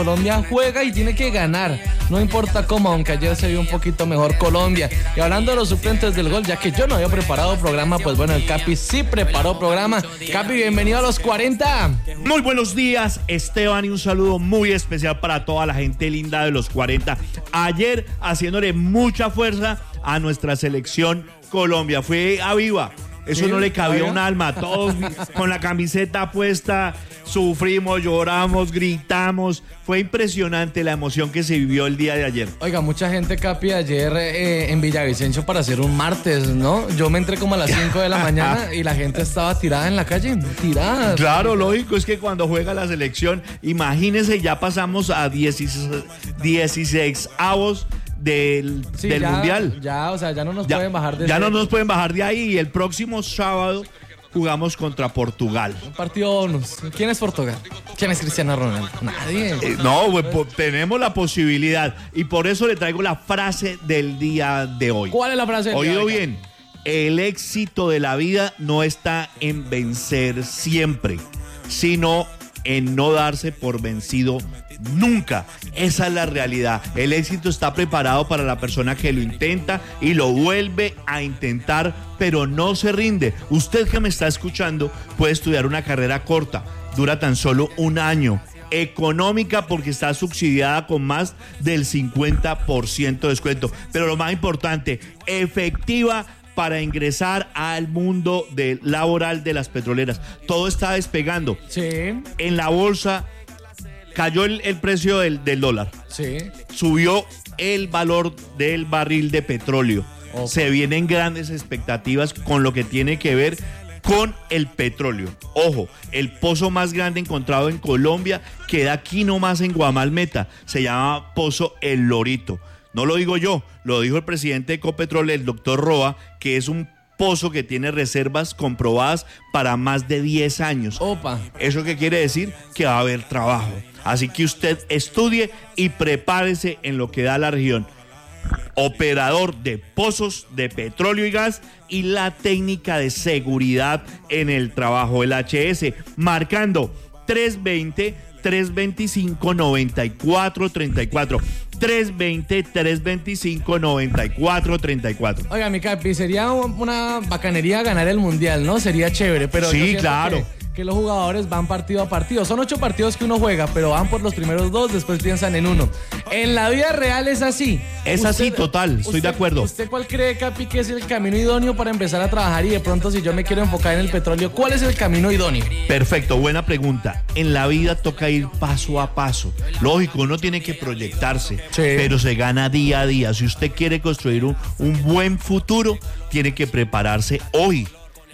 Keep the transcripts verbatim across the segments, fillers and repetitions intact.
Colombia juega y tiene que ganar, no importa cómo, aunque ayer se vio un poquito mejor Colombia. Y hablando de los suplentes del gol, ya que yo no había preparado programa, pues bueno, el Capi sí preparó programa. Capi, bienvenido a los cuarenta. Muy buenos días, Esteban, y un saludo muy especial para toda la gente linda de los cuarenta. Ayer haciéndole mucha fuerza a nuestra selección Colombia, fue a viva. Eso sí, no le cabía un alma, todos con la camiseta puesta, sufrimos, lloramos, gritamos. Fue impresionante la emoción que se vivió el día de ayer. Oiga, mucha gente, Capi, ayer eh, en Villavicencio para hacer un martes, ¿no? Yo me entré como a las cinco de la mañana y la gente estaba tirada en la calle, tirada. Claro, lógico, es que cuando juega la selección, imagínense, ya pasamos a dieciséis avos del, sí, del ya, mundial. Ya, o sea, ya no nos ya, pueden bajar de Ya ese... no nos pueden bajar de ahí, y el próximo sábado jugamos contra Portugal. Un partido bonus. ¿Quién es Portugal? ¿Quién es Cristiano Ronaldo? Nadie. Eh, no, pues, po- tenemos la posibilidad, y por eso le traigo la frase del día de hoy. ¿Cuál es la frase del día de Oído hoy? bien, el éxito de la vida no está en vencer siempre, sino en no darse por vencido nunca. Esa es la realidad. El éxito está preparado para la persona que lo intenta y lo vuelve a intentar, pero no se rinde. Usted que me está escuchando puede estudiar una carrera corta, dura tan solo un año, económica porque está subsidiada con más del cincuenta por ciento de descuento, pero lo más importante, efectiva para ingresar al mundo de, laboral de las petroleras. Todo está despegando. Sí. En la bolsa cayó el, el precio del, del dólar. Sí. Subió el valor del barril de petróleo. Opa. Se vienen grandes expectativas con lo que tiene que ver con el petróleo. Ojo, el pozo más grande encontrado en Colombia queda aquí nomás en Guamalmeta. Se llama Pozo El Lorito. No lo digo yo, lo dijo el presidente de Ecopetrol, el doctor Roa, que es un pozo que tiene reservas comprobadas para más de diez años. Opa. ¿Eso qué quiere decir? Que va a haber trabajo. Así que usted estudie y prepárese en lo que da la región. Operador de pozos de petróleo y gas y la técnica de seguridad en el trabajo, el H S, marcando tres veinte, tres veinticinco, noventa y cuatro treinta y cuatro. tres veinte, tres veinticinco, noventa y cuatro treinta y cuatro. Oiga, mi Capi, sería una bacanería ganar el mundial, ¿no? Sería chévere, pero Sí, yo siento claro. que, que los jugadores van partido a partido. Son ocho partidos que uno juega, pero van por los primeros dos, después piensan en uno. En la vida real es así. Es así, total, estoy usted, de acuerdo. ¿Usted cuál cree, Capi, que es el camino idóneo para empezar a trabajar? Y de pronto, si yo me quiero enfocar en el petróleo, ¿cuál es el camino idóneo? Perfecto, buena pregunta. En la vida toca ir paso a paso. Lógico, uno tiene que proyectarse, Sí. pero se gana día a día. Si usted quiere construir un, un buen futuro, tiene que prepararse hoy.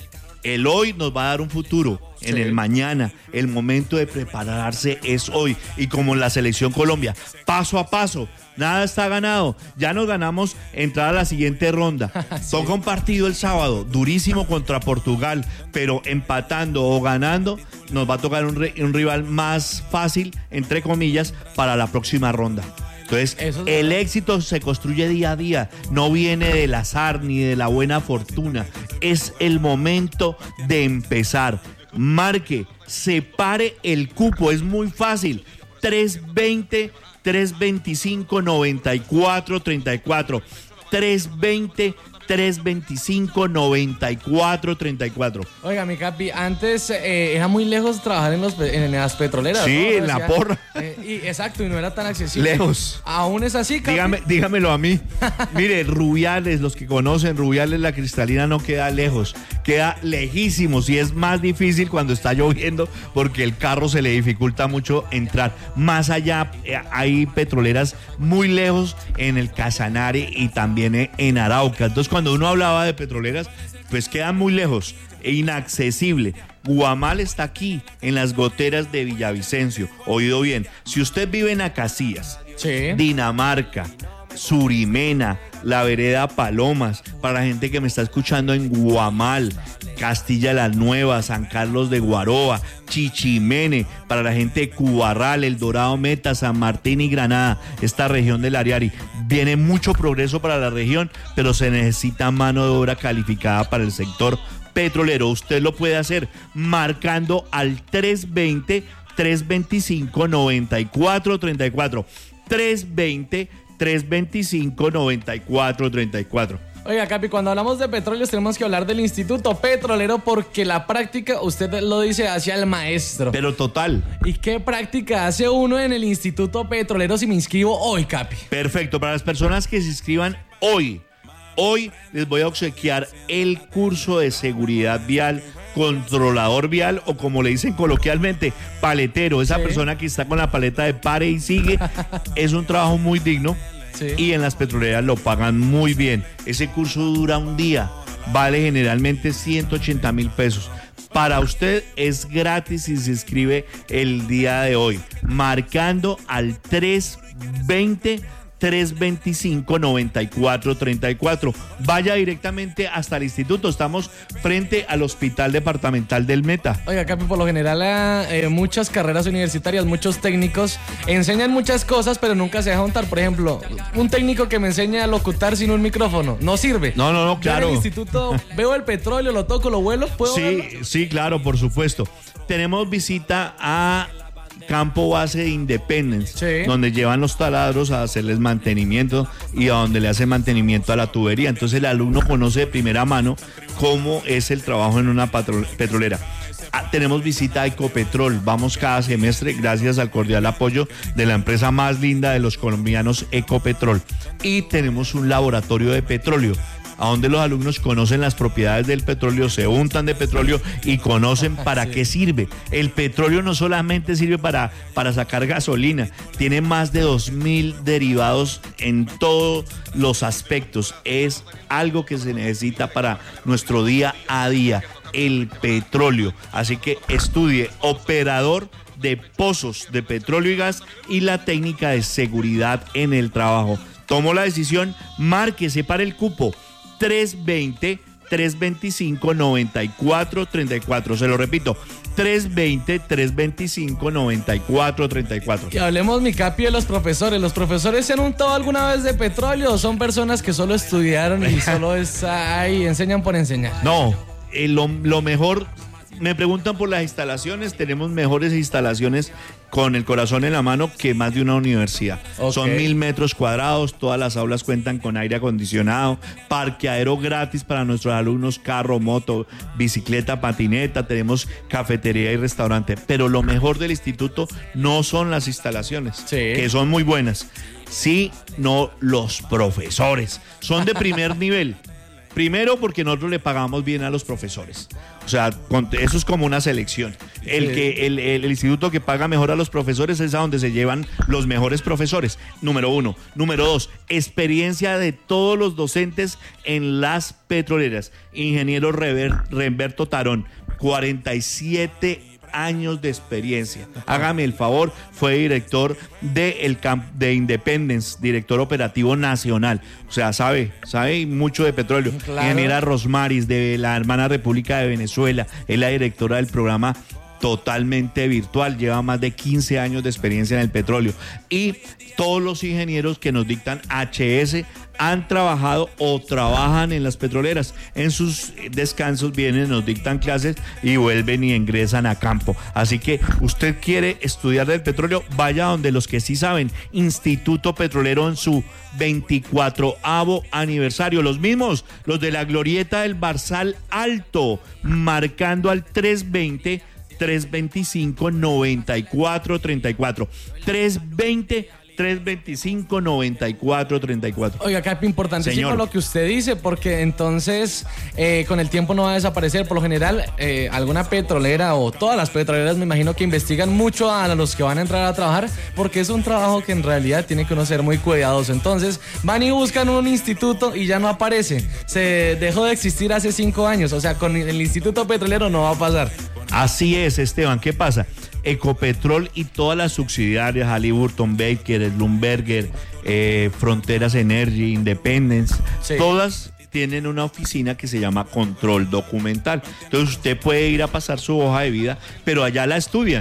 El hoy nos va a dar un futuro. En Sí. el mañana, el momento de prepararse es hoy. Y como en la selección Colombia, paso a paso, nada está ganado. Ya nos ganamos entrar a la siguiente ronda. Sí. Toca un partido el sábado, durísimo contra Portugal, pero empatando o ganando, nos va a tocar un, re- un rival más fácil, entre comillas, para la próxima ronda. Entonces, Eso es el verdad. éxito se construye día a día, no viene del azar ni de la buena fortuna. Es el momento de empezar. Marque, separe el cupo, es muy fácil. tres veinte, tres veinticinco, noventa y cuatro treinta y cuatro. tres veinte, tres veinticinco, noventa y cuatro treinta y cuatro. Oiga, mi Capi, antes eh, era muy lejos trabajar en, los, pe- en las petroleras. Sí, ¿no? en la Decía, porra. eh, y, exacto, y no era tan accesible. Lejos. Aún es así, Capi. Dígame, dígamelo a mí. Mire, Rubiales, los que conocen, Rubiales, la Cristalina no queda lejos, queda lejísimos, y es más difícil cuando está lloviendo porque el carro se le dificulta mucho entrar. Más allá eh, hay petroleras muy lejos en el Casanare y también eh, en Arauca. Entonces, cuando uno hablaba de petroleras, pues quedan muy lejos e inaccesible. Guamal está aquí, en las goteras de Villavicencio. Oído bien, si usted vive en Acacías, Sí. Dinamarca, Surimena, la vereda Palomas, para la gente que me está escuchando en Guamal, Castilla la Nueva, San Carlos de Guaroa, Chichimene, para la gente de Cubarral, El Dorado, Meta, San Martín y Granada, esta región del Ariari. Viene mucho progreso para la región, pero se necesita mano de obra calificada para el sector petrolero. Usted lo puede hacer marcando al tres veinte, tres dos cinco, nueve cuatro tres cuatro. tres dos cero, tres dos cinco, nueve cuatro tres cuatro. Oiga, Capi, cuando hablamos de petróleos tenemos que hablar del Instituto Petrolero porque la práctica, usted lo dice, hacia el maestro. Pero total. ¿Y qué práctica hace uno en el Instituto Petrolero si me inscribo hoy, Capi? Perfecto, para las personas que se inscriban hoy, hoy les voy a obsequiar el curso de seguridad vial, controlador vial o como le dicen coloquialmente, paletero. Esa sí. persona que está con la paleta de pare y sigue, es un trabajo muy digno. Sí. Y en las petroleras lo pagan muy bien. Ese curso dura un día, vale generalmente ciento ochenta mil pesos. Para usted es gratis si se inscribe el día de hoy, marcando al tres veinte, tres veinticinco, noventa y cuatro treinta y cuatro. Vaya directamente hasta el instituto. Estamos frente al Hospital Departamental del Meta. Oiga, Capi, por lo general eh, muchas carreras universitarias, muchos técnicos enseñan muchas cosas, pero nunca se deja juntar. Por ejemplo, un técnico que me enseña a locutar sin un micrófono, no sirve. No, no, no, claro. Yo en el instituto veo el petróleo, lo toco, lo vuelo, ¿puedo Sí, verlo? sí, claro, por supuesto. Tenemos visita a campo base de Independence, sí. donde llevan los taladros a hacerles mantenimiento y a donde le hacen mantenimiento a la tubería. Entonces el alumno conoce de primera mano cómo es el trabajo en una petrolera. Ah, tenemos visita a Ecopetrol, vamos cada semestre gracias al cordial apoyo de la empresa más linda de los colombianos, Ecopetrol. Y tenemos un laboratorio de petróleo, a donde los alumnos conocen las propiedades del petróleo, se untan de petróleo y conocen para sí. qué sirve. El petróleo no solamente sirve para, para sacar gasolina, tiene más de dos mil derivados en todos los aspectos. Es algo que se necesita para nuestro día a día, el petróleo. Así que estudie operador de pozos de petróleo y gas y la técnica de seguridad en el trabajo. Tomó la decisión, márquese para el cupo. tres veinte, tres veinticinco, noventa y cuatro treinta y cuatro. Se lo repito, tres veinte, tres veinticinco, noventa y cuatro treinta y cuatro. Y hablemos, mi Capi, de los profesores. ¿Los profesores se han untado alguna vez de petróleo o son personas que solo estudiaron y solo es ahí, enseñan por enseñar? No, eh, lo, lo mejor... Me preguntan por las instalaciones, tenemos mejores instalaciones con el corazón en la mano que más de una universidad. Okay. Son mil metros cuadrados, todas las aulas cuentan con aire acondicionado, parqueadero gratis para nuestros alumnos, carro, moto, bicicleta, patineta, tenemos cafetería y restaurante. Pero lo mejor del instituto no son las instalaciones, sí. que son muy buenas, sino los profesores. Son de primer nivel. Primero porque nosotros le pagamos bien a los profesores. O sea, eso es como una selección. El, que, el, el, el instituto que paga mejor a los profesores es a donde se llevan los mejores profesores. Número uno. Número dos, experiencia de todos los docentes en las petroleras. Ingeniero Rever, Remberto Tarón, cuarenta y siete años de experiencia. Hágame el favor, fue director de, el camp de Independence, director operativo nacional. O sea, sabe, sabe mucho de petróleo. Claro. Ingeniera Rosmaris, de la hermana República de Venezuela, es la directora del programa totalmente virtual, lleva más de quince años de experiencia en el petróleo. Y todos los ingenieros que nos dictan H S han trabajado o trabajan en las petroleras. En sus descansos vienen, nos dictan clases y vuelven y ingresan a campo. Así que usted quiere estudiar del petróleo, vaya donde los que sí saben. Instituto Petrolero en su veinticuatroavo aniversario. Los mismos, los de la glorieta del Barzal Alto, marcando al tres veinte, tres veinticinco, noventa y cuatro treinta y cuatro. tres veinte, tres veinticinco, noventa y cuatro treinta y cuatro. Oiga, Capi, importantísimo lo que usted dice, porque entonces eh, con el tiempo no va a desaparecer. Por lo general, eh, alguna petrolera o todas las petroleras me imagino que investigan mucho a los que van a entrar a trabajar, porque es un trabajo que en realidad tiene que uno ser muy cuidadoso. Entonces van y buscan un instituto y ya no aparece. Se dejó de existir hace cinco años, o sea, con el Instituto Petrolero no va a pasar. Así es, Esteban. ¿Qué pasa? Ecopetrol y todas las subsidiarias, Halliburton, Baker, Schlumberger, eh, Fronteras Energy, Independence, sí. todas tienen una oficina que se llama control documental. Entonces usted puede ir a pasar su hoja de vida, pero allá la estudian.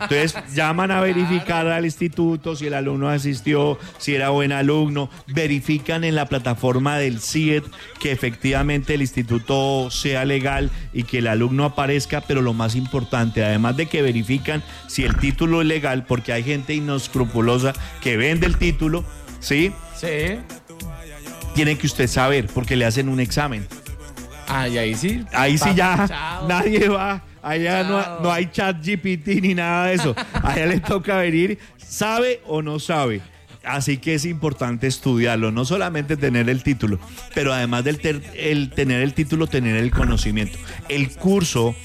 Entonces llaman a verificar al instituto si el alumno asistió, si era buen alumno, verifican en la plataforma del C I E T que efectivamente el instituto sea legal y que el alumno aparezca, pero lo más importante, además de que verifican si el título es legal, porque hay gente inescrupulosa que vende el título, ¿sí? Sí. Tiene que usted saber, porque le hacen un examen. Ah, y ahí sí. Ahí sí ya Chao. nadie va, allá no, no hay chat G P T ni nada de eso. Allá le toca venir, sabe o no sabe. Así que es importante estudiarlo, no solamente tener el título, pero además del ter, el tener el título, tener el conocimiento. El curso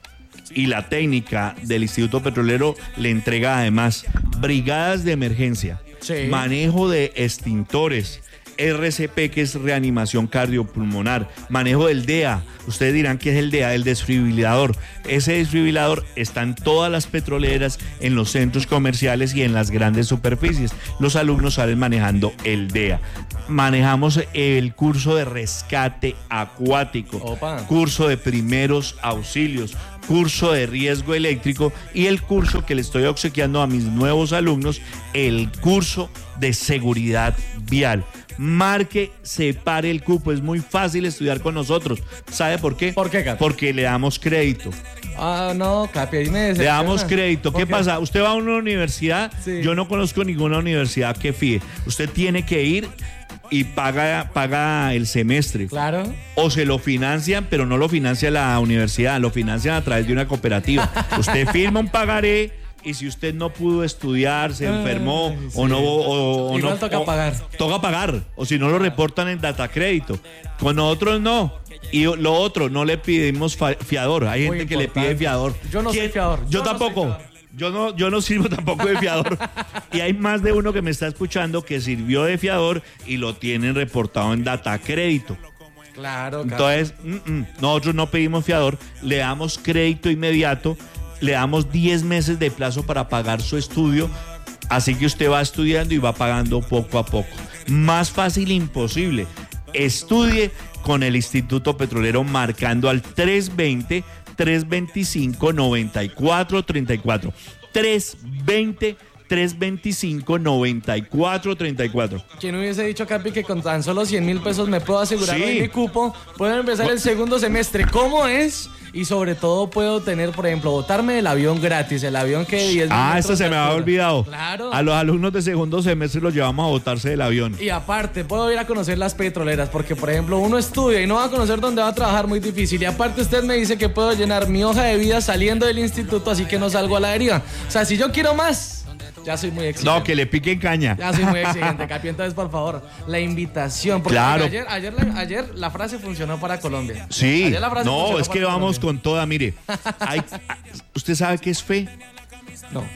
y la técnica del Instituto Petrolero le entrega además brigadas de emergencia, Sí. manejo de extintores, R C P, que es reanimación cardiopulmonar, manejo del D E A. Ustedes dirán que es el D E A, el desfibrilador. Ese desfibrilador está en todas las petroleras, en los centros comerciales y en las grandes superficies. Los alumnos salen manejando el D E A. Manejamos el curso de rescate acuático, Opa. curso de primeros auxilios, curso de riesgo eléctrico y el curso que le estoy obsequiando a mis nuevos alumnos, el curso de seguridad vial. Marque, separe el cupo, es muy fácil estudiar con nosotros. ¿Sabe por qué? ¿Por qué, Capi? Porque le damos crédito. Ah, no, Capi, ahí me Le decepciona. damos crédito. ¿Qué pasa? Usted va a una universidad, Sí. yo no conozco ninguna universidad que fíe. Usted tiene que ir y paga, paga el semestre. Claro. O se lo financian, pero no lo financia la universidad, lo financian a través de una cooperativa. Usted firma un pagaré y si usted no pudo estudiar, se enfermó Ay, sí. o no... O, o Igual no toca o- pagar. Toca pagar, o si no lo reportan en data crédito. Con nosotros no. Y lo otro, no le pedimos fa- fiador. Hay Muy gente que le importante. pide fiador. Yo no soy ¿Quién? fiador. Yo, Yo no soy tampoco. fiador. Yo no, yo no sirvo tampoco de fiador. Y hay más de uno que me está escuchando que sirvió de fiador y lo tienen reportado en data crédito. Claro, Capi. Entonces, mm, mm, nosotros no pedimos fiador, le damos crédito inmediato, le damos diez meses de plazo para pagar su estudio, así que usted va estudiando y va pagando poco a poco. Más fácil imposible. Estudie con el Instituto Petrolero marcando al tres veinte, tres veinticinco, noventa y cuatro treinta y cuatro. tres veinte, tres veinticinco, noventa y cuatro treinta y cuatro. ¿Quién hubiese dicho, Capi, que con tan solo cien mil pesos me puedo asegurar Sí. hoy mi cupo? Puedo empezar el segundo semestre. ¿Cómo es? Y sobre todo puedo tener, por ejemplo, botarme del avión gratis, el avión que diez mil Ah, metros esto se de me había altura. olvidado. Claro. A los alumnos de segundo semestre los llevamos a botarse del avión. Y aparte, puedo ir a conocer las petroleras, porque por ejemplo, uno estudia y no va a conocer dónde va a trabajar, muy difícil. Y aparte usted me dice que puedo llenar mi hoja de vida saliendo del instituto, así que no salgo a la deriva. O sea, si yo quiero más, ya soy muy exigente. No, que le piquen caña. Ya soy muy exigente, Capi. Entonces, por favor, la invitación. Porque Claro. ayer, ayer, la, ayer la frase funcionó para Colombia. Sí, Ayer la frase no, funcionó es que para vamos Colombia. con toda, mire. Hay- ¿Usted sabe qué es fe? No.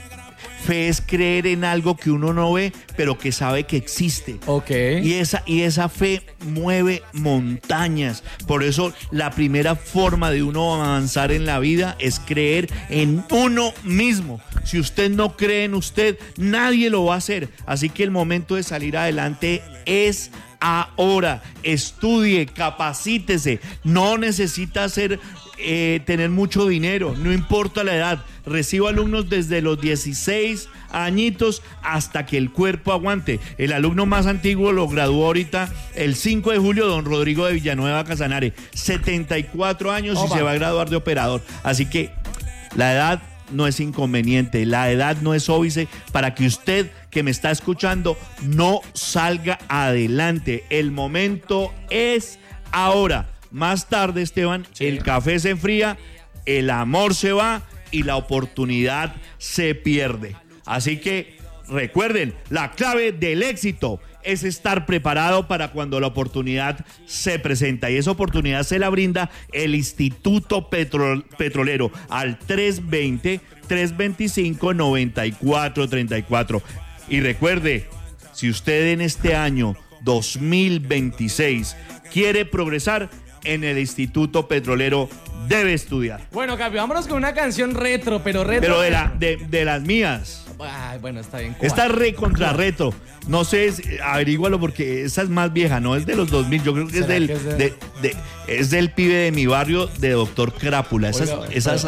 Fe es creer en algo que uno no ve, pero que sabe que existe. Ok. Y esa, y esa fe mueve montañas. Por eso la primera forma de uno avanzar en la vida es creer en uno mismo. Si usted no cree en usted, nadie lo va a hacer. Así que el momento de salir adelante es ahora. Estudie, capacítese. No necesita hacer, eh, tener mucho dinero, no importa la edad. Recibo alumnos desde los dieciséis añitos hasta que el cuerpo aguante. El alumno más antiguo lo graduó ahorita el cinco de julio, don Rodrigo de Villanueva Casanare, setenta y cuatro años y Opa. se va a graduar de operador. Así que la edad no es inconveniente, la edad no es óbice para que usted que me está escuchando no salga adelante. El momento es ahora. Más tarde, Esteban, Sí. el café se enfría, el amor se va y la oportunidad se pierde. Así que recuerden, la clave del éxito es estar preparado para cuando la oportunidad se presenta. Y esa oportunidad se la brinda el Instituto Petro- Petrolero al tres veinte, tres veinticinco, noventa y cuatro treinta y cuatro. Y recuerde, si usted en este año dos mil veintiséis quiere progresar, en el Instituto Petrolero debe estudiar. Bueno, Capi, vámonos con una canción retro, pero retro. Pero de, la, de, de las mías. Ay, bueno, está bien. ¿Cuál? Esta es re contra retro. No sé, es- averígualo porque esa es más vieja, no es de los dos mil. Yo creo que es ¿Será del, que es de- de- de- es del pibe de mi barrio, de Doctor Crápula. Esa, es- Oiga, esa es- pero-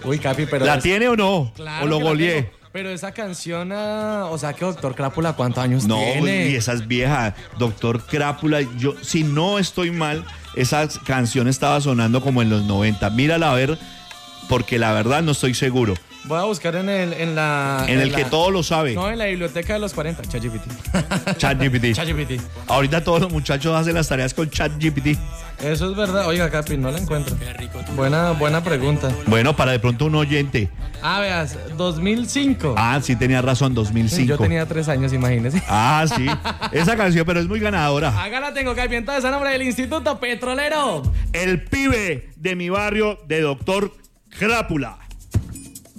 Uy, Capi, pero... ¿La es... tiene o no? Claro ¿O lo que la goleé? tengo. Pero esa canción, ah, o sea que Doctor Crápula, ¿cuántos años No, tiene? y esa es vieja. Doctor Crápula, yo, si no estoy mal, esa canción estaba sonando como en los noventa. Mírala a ver, porque la verdad no estoy seguro. Voy a buscar en el en la En, en el la, que todo lo sabe. No, en la biblioteca de los cuarenta, ChatGPT. ChatGPT. ChatGPT. Ahorita todos los muchachos hacen las tareas con ChatGPT. Eso es verdad. Oiga, Capi, no la encuentro. Buena buena pregunta. Bueno, para de pronto un oyente. Ah, veas, dos mil cinco. Ah, sí tenía razón, dos mil cinco. Yo tenía tres años, imagínese. Ah, sí. Esa canción, pero es muy ganadora. Acá la tengo, Capi. Entonces, a nombre del Instituto Petrolero. El pibe de mi barrio de Doctor Crápula.